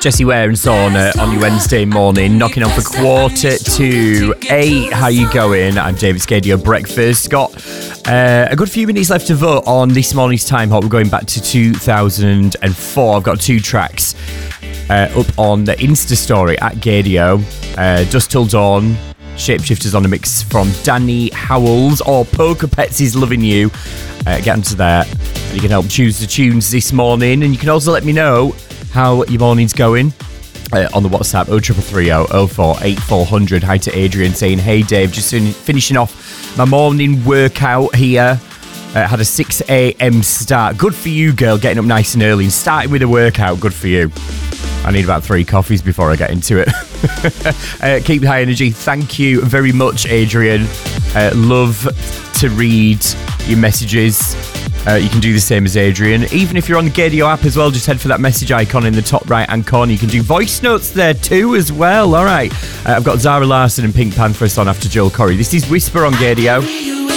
Jesse Ware and Sauna on your Wednesday morning, knocking on for 7:45. How you going? I'm David Scadio Breakfast. Got a good few minutes left to vote on this morning's Time Hop. We're going back to 2004. I've got 2 tracks up on the Insta story at Gadio. Dust Till Dawn, Shapeshifters on the mix from Danny Howells, or Poker Pets is Loving You. Get onto there and you can help choose the tunes this morning, and you can also let me know how your morning's going on the WhatsApp 0330 04 8400. Hi to Adrian saying, hey Dave, just finishing off my morning workout here. Had a 6 a.m. start. Good for you, girl, getting up nice and early and starting with a workout. Good for you. I need about 3 coffees before I get into it. Keep high energy. Thank you very much, Adrian. Love to read your messages. You can do the same as Adrian. Even if you're on the Gadio app as well, just head for that message icon in the top right-hand corner. You can do voice notes there too as well. All right. I've got Zara Larsson and Pink Pantheress on after Joel Corey. This is Whisper on Gadio.